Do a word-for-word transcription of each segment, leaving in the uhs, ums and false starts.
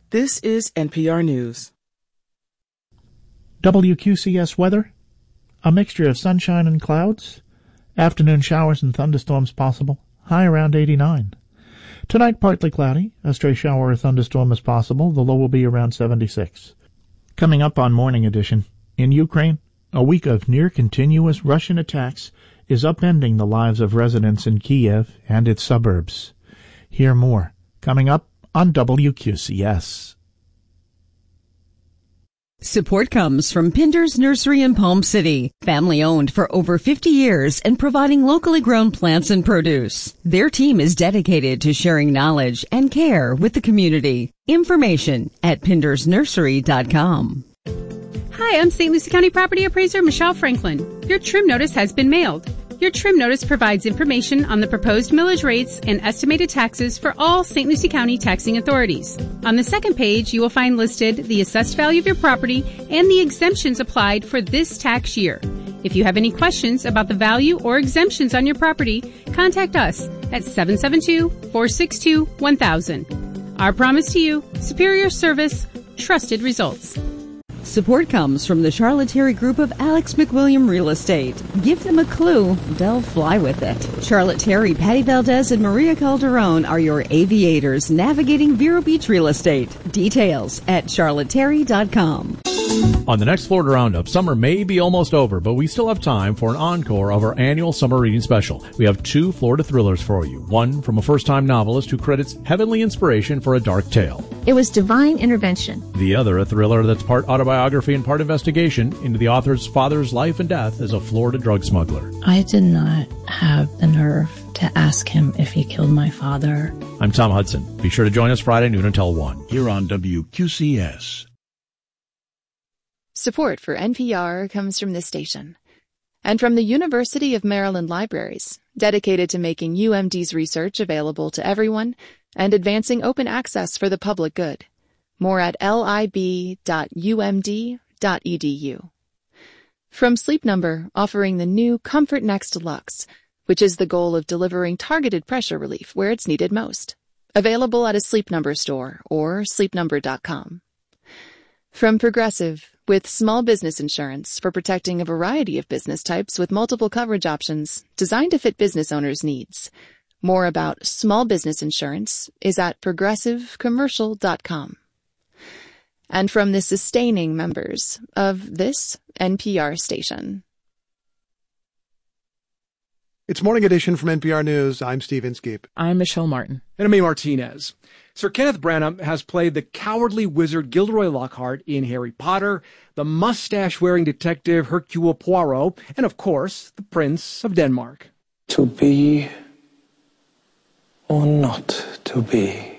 This is N P R News. W Q C S weather. A mixture of sunshine and clouds. Afternoon showers and thunderstorms possible. High around eighty-nine. Tonight, partly cloudy. A stray shower or thunderstorm is possible. The low will be around seventy-six. Coming up on Morning Edition. In Ukraine, a week of near-continuous Russian attacks is upending the lives of residents in Kiev and its suburbs. Hear more. Coming up on W Q C S. Support comes from Pinder's Nursery in Palm City, family-owned for over fifty years and providing locally grown plants and produce. Their team is dedicated to sharing knowledge and care with the community. Information at pinders nursery dot com. Hi, I'm Saint Lucie County Property Appraiser Michelle Franklin. Your trim notice has been mailed. Your trim notice provides information on the proposed millage rates and estimated taxes for all Saint Lucie County taxing authorities. On the second page, you will find listed the assessed value of your property and the exemptions applied for this tax year. If you have any questions about the value or exemptions on your property, contact us at seven seven two, four six two, one thousand. Our promise to you, superior service, trusted results. Support comes from the Charlotte-Terry Group of Alex McWilliam Real Estate. Give them a clue, they'll fly with it. Charlotte-Terry, Patty Valdez, and Maria Calderon are your aviators navigating Vero Beach Real Estate. Details at charlotte terry dot com. On the next Florida Roundup, summer may be almost over, but we still have time for an encore of our annual summer reading special. We have two Florida thrillers for you. One from a first-time novelist who credits heavenly inspiration for a dark tale. It was divine intervention. The other, a thriller that's part autobiography and part investigation into the author's father's life and death as a Florida drug smuggler. I did not have the nerve to ask him if he killed my father. I'm Tom Hudson. Be sure to join us Friday noon until one. Here on W Q C S. Support for N P R comes from this station and from the University of Maryland Libraries, dedicated to making U M D's research available to everyone and advancing open access for the public good. More at lib dot u m d dot e d u. From Sleep Number, offering the new Comfort Next Deluxe, which is the goal of delivering targeted pressure relief where it's needed most. Available at a Sleep Number store or sleep number dot com. From Progressive, with small business insurance for protecting a variety of business types with multiple coverage options designed to fit business owners' needs. More about small business insurance is at progressive commercial dot com. And from the sustaining members of this N P R station. It's Morning Edition from N P R News. I'm Steve Inskeep. I'm Michelle Martin. And I'm Mae Martinez. Sir Kenneth Branagh has played the cowardly wizard Gilderoy Lockhart in Harry Potter, the mustache-wearing detective Hercule Poirot, and of course, the Prince of Denmark. To be or not to be?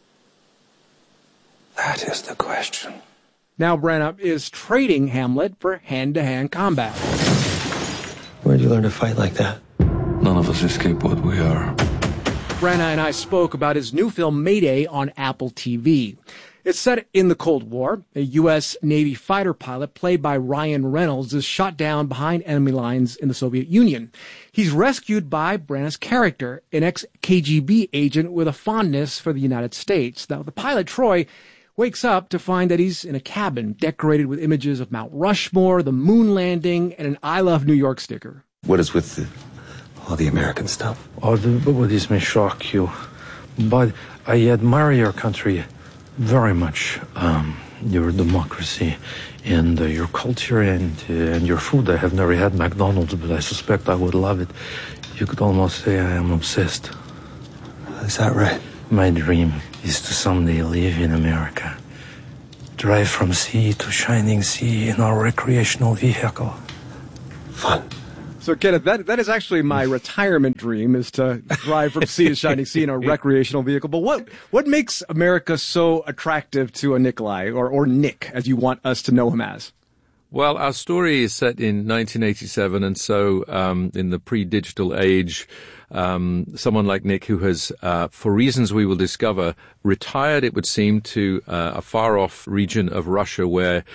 That is the question. Now Branagh is trading Hamlet for hand-to-hand combat. Where'd you learn to fight like that? None of us escape what we are. Branagh and I spoke about his new film Mayday on Apple T V. It's set in the Cold War. A U S Navy fighter pilot played by Ryan Reynolds is shot down behind enemy lines in the Soviet Union. He's rescued by Branagh's character, an ex-K G B agent with a fondness for the United States. Now, the pilot, Troy, wakes up to find that he's in a cabin decorated with images of Mount Rushmore, the moon landing, and an I Love New York sticker. What is with the, all the American stuff? Oh, this may shock you, but I admire your country very much. Um, your democracy and uh, your culture and uh, and your food. I have never had McDonald's, but I suspect I would love it. You could almost say I am obsessed. Is that right? My dream is to someday live in America. Drive from sea to shining sea in our recreational vehicle. Fun. So, Kenneth, that, that is actually my retirement dream, is to drive from sea to shining sea in a recreational vehicle. But what what makes America so attractive to a Nikolai, or, or Nick, as you want us to know him as? Well, our story is set in nineteen eighty-seven, and so um, in the pre-digital age, um, someone like Nick, who has, uh, for reasons we will discover, retired, it would seem, to uh, a far-off region of Russia where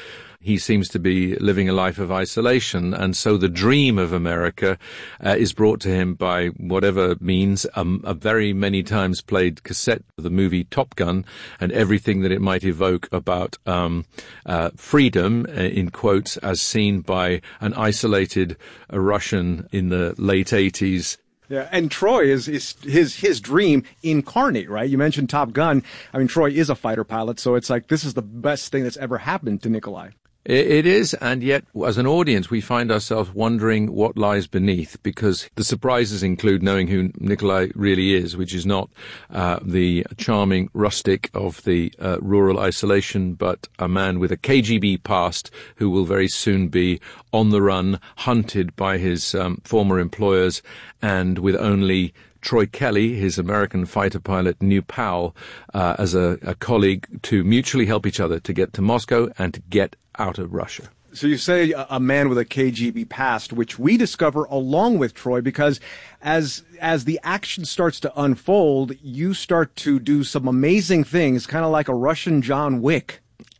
he seems to be living a life of isolation, and so the dream of America uh, is brought to him by whatever means, um, a very many times played cassette of the movie Top Gun and everything that it might evoke about um, uh, freedom, uh, in quotes, as seen by an isolated uh, Russian in the late eighties. Yeah, and Troy is, is his his dream incarnate, right? You mentioned Top Gun. I mean, Troy is a fighter pilot, so it's like this is the best thing that's ever happened to Nikolai. It is, and yet, as an audience, we find ourselves wondering what lies beneath, because the surprises include knowing who Nikolai really is, which is not uh, the charming rustic of the uh, rural isolation, but a man with a K G B past who will very soon be on the run, hunted by his um, former employers, and with only Troy Kelly, his American fighter pilot, new pal, uh, as a, a colleague to mutually help each other to get to Moscow and to get out of Russia. So you say a, a man with a K G B past, which we discover along with Troy, because as as the action starts to unfold, you start to do some amazing things, kind of like a Russian John Wick.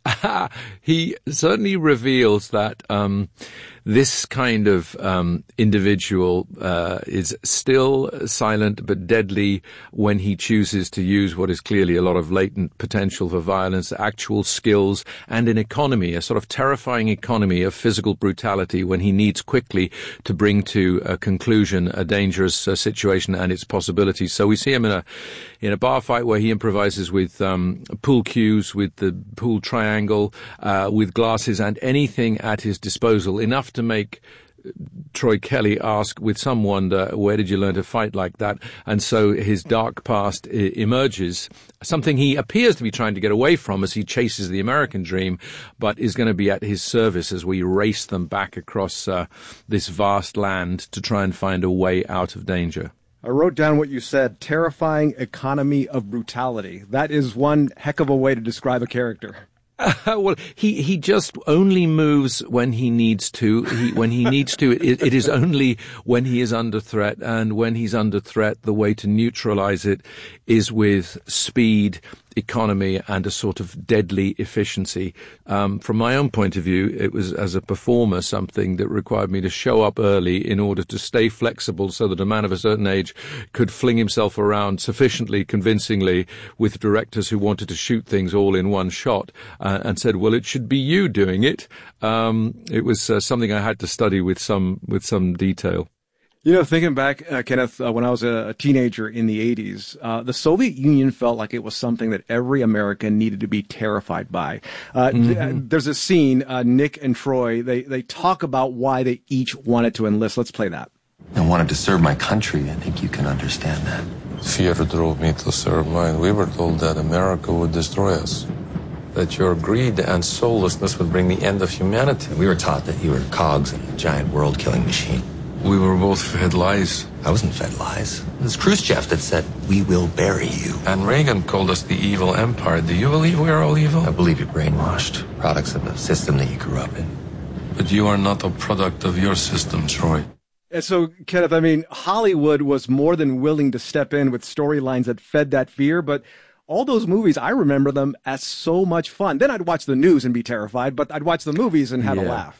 He certainly reveals that um, this kind of um, individual uh, is still silent but deadly when he chooses to use what is clearly a lot of latent potential for violence, actual skills, and an economy, a sort of terrifying economy of physical brutality when he needs quickly to bring to a conclusion a dangerous uh, situation and its possibilities. So we see him in a in a bar fight where he improvises with um, pool cues, with the pool triangle, uh, with glasses and anything at his disposal, enough to make Troy Kelly ask with some wonder, where did you learn to fight like that? And so his dark past I- emerges, something he appears to be trying to get away from as he chases the American dream, but is going to be at his service as we race them back across uh, this vast land to try and find a way out of danger. I wrote down what you said, terrifying economy of brutality. That is one heck of a way to describe a character. Uh, well, he, he just only moves when he needs to. He, when he needs to, it, it is only when he is under threat. And when he's under threat, the way to neutralize it is with speed, economy, and a sort of deadly efficiency. Um, from my own point of view, it was, as a performer, something that required me to show up early in order to stay flexible so that a man of a certain age could fling himself around sufficiently convincingly with directors who wanted to shoot things all in one shot uh, and said, well, it should be you doing it. Um, it was uh, something I had to study with some with some detail. You know, thinking back, uh, Kenneth, uh, when I was a, a teenager in the eighties, uh, the Soviet Union felt like it was something that every American needed to be terrified by. Uh, mm-hmm. th- there's a scene, uh, Nick and Troy, they, they talk about why they each wanted to enlist. Let's play that. I wanted to serve my country. I think you can understand that. Fear drove me to serve mine. We were told that America would destroy us, that your greed and soullessness would bring the end of humanity. We were taught that you were cogs in a giant world-killing machine. We were both fed lies. I wasn't fed lies. It was Khrushchev that said, we will bury you. And Reagan called us the evil empire. Do you believe we are all evil? I believe you're brainwashed, products of the system that you grew up in. But you are not a product of your system, Troy. And so, Kenneth, I mean, Hollywood was more than willing to step in with storylines that fed that fear, but all those movies, I remember them as so much fun. Then I'd watch the news and be terrified, but I'd watch the movies and have yeah. a laugh.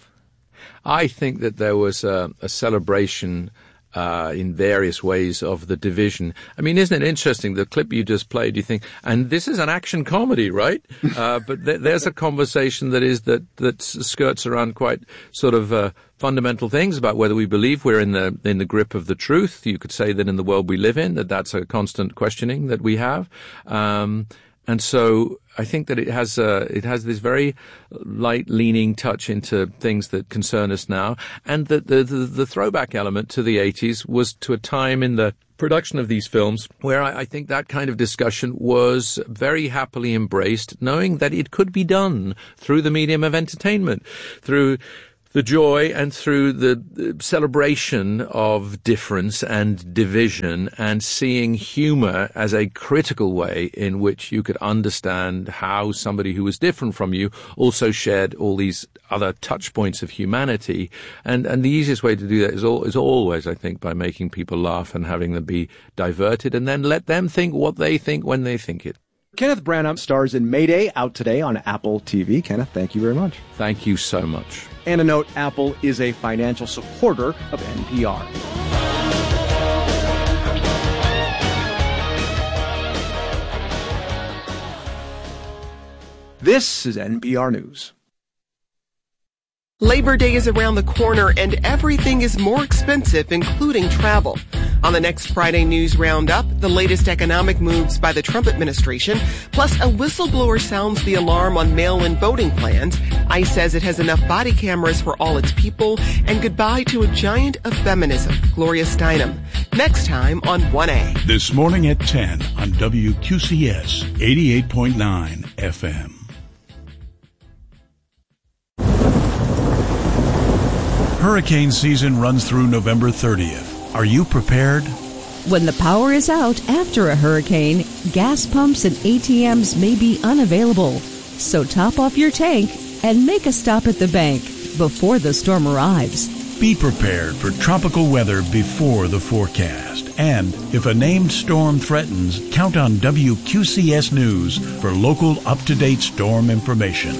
I think that there was a, a celebration uh, in various ways of the division. I mean, isn't it interesting, the clip you just played, you think, and this is an action comedy, right? uh, but th- there's a conversation that is that, that skirts around quite sort of uh, fundamental things about whether we believe we're in the in the grip of the truth. You could say that in the world we live in, that that's a constant questioning that we have. Um, and so I think that it has uh, it has this very light leaning touch into things that concern us now, and that the, the the throwback element to the eighties was to a time in the production of these films where I, I think that kind of discussion was very happily embraced, knowing that it could be done through the medium of entertainment, through the joy and through the celebration of difference and division, and seeing humor as a critical way in which you could understand how somebody who was different from you also shared all these other touch points of humanity. And, and the easiest way to do that is, all, is always, I think, by making people laugh and having them be diverted, and then let them think what they think when they think it. Kenneth Branagh stars in Mayday, out today on Apple T V. Kenneth, thank you very much. Thank you so much. And a note, Apple is a financial supporter of N P R. This is N P R News. Labor Day is around the corner and everything is more expensive, including travel. On the next Friday News Roundup, the latest economic moves by the Trump administration, plus a whistleblower sounds the alarm on mail-in voting plans. ICE says it has enough body cameras for all its people, and goodbye to a giant of feminism, Gloria Steinem. Next time on one A. This morning at ten on W Q C S eighty-eight point nine F M. Hurricane season runs through November thirtieth. Are you prepared? When the power is out after a hurricane, gas pumps and A T Ms may be unavailable. So top off your tank and make a stop at the bank before the storm arrives. Be prepared for tropical weather before the forecast. And if a named storm threatens, count on W Q C S News for local up-to-date storm information.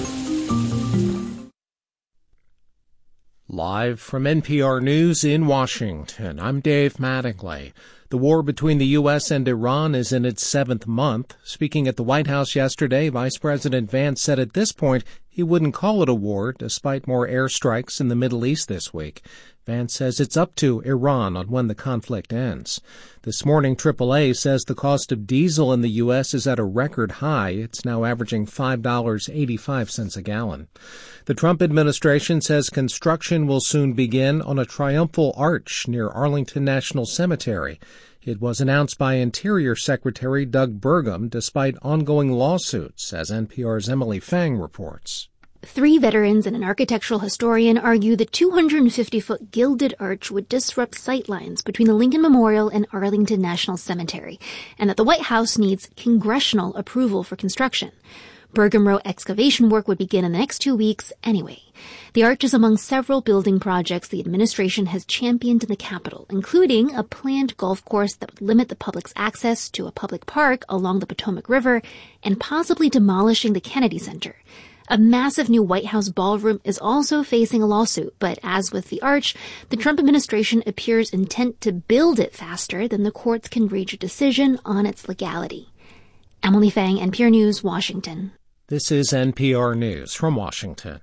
Live from N P R News in Washington, I'm Dave Mattingly. The war between the U S and Iran is in its seventh month. Speaking at the White House yesterday, Vice President Vance said at this point he wouldn't call it a war, despite more airstrikes in the Middle East this week. Vance says it's up to Iran on when the conflict ends. This morning, triple A says the cost of diesel in the U S is at a record high. It's now averaging five dollars and eighty-five cents a gallon. The Trump administration says construction will soon begin on a triumphal arch near Arlington National Cemetery. It was announced by Interior Secretary Doug Burgum despite ongoing lawsuits, as N P R's Emily Fang reports. Three veterans and an architectural historian argue the two hundred fifty foot gilded arch would disrupt sightlines between the Lincoln Memorial and Arlington National Cemetery, and that the White House needs congressional approval for construction. Burgum wrote excavation work would begin in the next two weeks anyway. The arch is among several building projects the administration has championed in the Capitol, including a planned golf course that would limit the public's access to a public park along the Potomac River, and possibly demolishing the Kennedy Center. A massive new White House ballroom is also facing a lawsuit, but as with the arch, the Trump administration appears intent to build it faster than the courts can reach a decision on its legality. Emily Fang, N P R News, Washington. This is N P R News from Washington.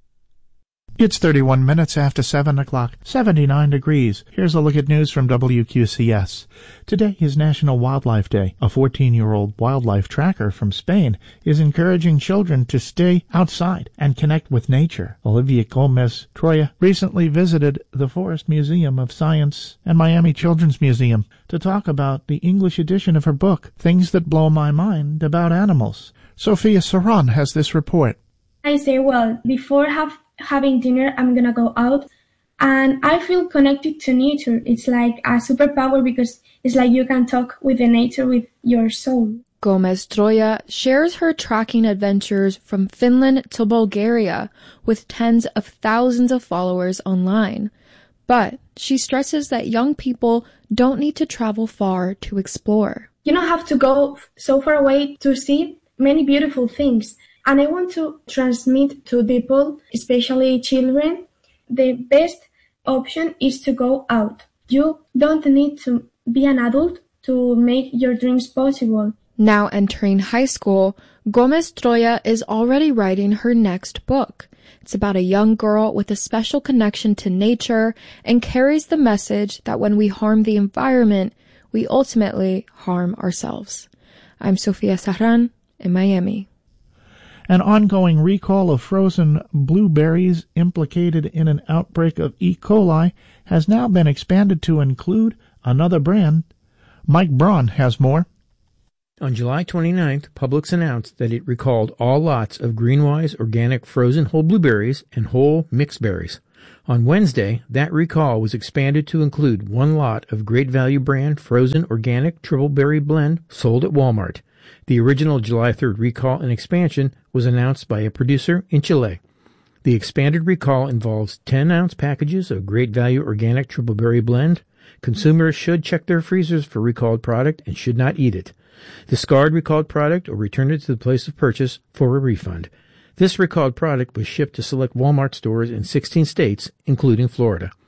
It's thirty-one minutes after seven o'clock, seventy-nine degrees. Here's a look at news from W Q C S. Today is National Wildlife Day. A fourteen-year-old wildlife tracker from Spain is encouraging children to stay outside and connect with nature. Olivia Gomez Troya recently visited the Forest Museum of Science and Miami Children's Museum to talk about the English edition of her book, Things That Blow My Mind About Animals. Sophia Saran has this report. I say, well, before have having dinner, I'm gonna go out, and I feel connected to nature. It's like a superpower because it's like you can talk with the nature with your soul. Gomez Troya shares her tracking adventures from Finland to Bulgaria with tens of thousands of followers online. But she stresses that young people don't need to travel far to explore. You don't have to go so far away to see many beautiful things. And I want to transmit to people, especially children, the best option is to go out. You don't need to be an adult to make your dreams possible. Now entering high school, Gomez Troya is already writing her next book. It's about a young girl with a special connection to nature and carries the message that when we harm the environment, we ultimately harm ourselves. I'm Sophia Saran in Miami. An ongoing recall of frozen blueberries implicated in an outbreak of E. coli has now been expanded to include another brand. Mike Braun has more. On July twenty-ninth, Publix announced that it recalled all lots of Greenwise organic frozen whole blueberries and whole mixed berries. On Wednesday, that recall was expanded to include one lot of Great Value brand frozen organic triple berry blend sold at Walmart. The original July third recall and expansion was announced by a producer in Chile. The expanded recall involves ten-ounce packages of Great Value organic triple berry blend. Consumers should check their freezers for recalled product and should not eat it. Discard recalled product or return it to the place of purchase for a refund. This recalled product was shipped to select Walmart stores in sixteen states, including Florida.